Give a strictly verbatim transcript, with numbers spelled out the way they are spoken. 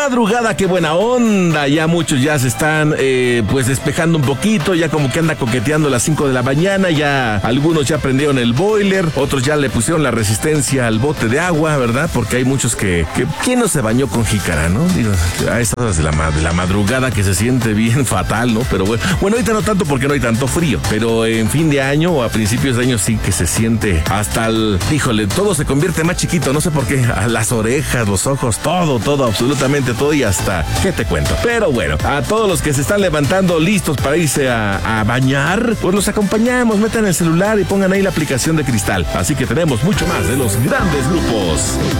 madrugada, qué buena onda. Ya muchos ya se están eh, pues despejando un poquito, ya como que anda coqueteando a las cinco de la mañana, ya algunos ya prendieron el boiler, otros ya le pusieron la resistencia al bote de agua, ¿verdad? Porque hay muchos que, que ¿quién no se bañó con jícara, no? Digo, a estas horas de la, de la madrugada que se siente bien fatal, ¿no? Pero bueno, bueno, ahorita no tanto porque no hay tanto frío, pero en fin de año o a principios de año sí que se siente hasta el, híjole, todo se convierte más chiquito, no sé por qué, las orejas, los ojos, todo, todo, absolutamente todo y hasta, ¿qué te cuento? Pero bueno, a todos los que se están levantando listos para irse a, a bañar, pues los acompañamos, metan el celular y pongan ahí la aplicación de Cristal, así que tenemos mucho más de los grandes grupos.